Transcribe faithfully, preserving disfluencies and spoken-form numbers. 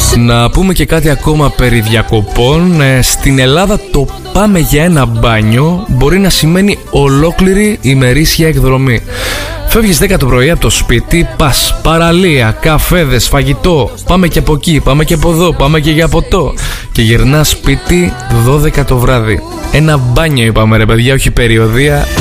Να πούμε και κάτι ακόμα περί διακοπών. ε, Στην Ελλάδα το πάμε για ένα μπάνιο μπορεί να σημαίνει ολόκληρη ημερήσια εκδρομή. Φεύγεις δέκα το πρωί από το σπίτι, πας παραλία, καφέδες, φαγητό. Πάμε και από εκεί, πάμε και από εδώ, πάμε και για ποτό. Και γυρνάς σπίτι δώδεκα το βράδυ. Ένα μπάνιο είπαμε ρε παιδιά, όχι περιοδεία.